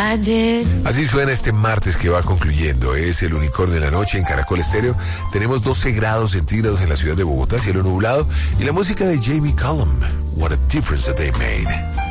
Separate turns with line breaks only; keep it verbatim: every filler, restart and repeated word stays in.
I did.
Así suena este martes que va concluyendo. Es el Unicornio de la Noche en Caracol Estéreo. Tenemos doce grados centígrados en la ciudad de Bogotá, cielo nublado, y la música de Jamie Cullum, What a Difference That They Made.